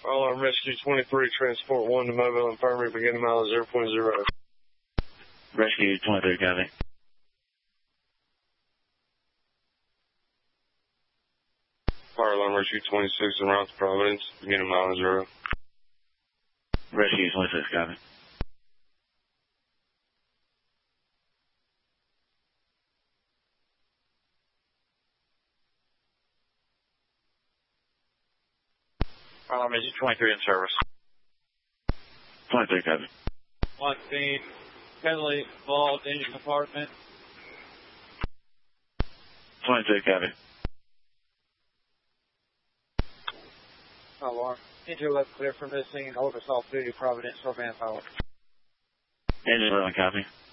Alarm Rescue 23, Transport 1 to Mobile Infirmary, beginning mileage 0.0. Rescue 23, copy. Fire Alarm Rescue 26, en route to Providence, beginning mileage 0. Rescue 26, copy. Alarm Rescue 23 in service. 23, copy. One scene, heavily involved engine compartment. 23, copy. Alarm. Engine left clear for missing. Over off duty, Providence, or manpower. Engine 11, copy.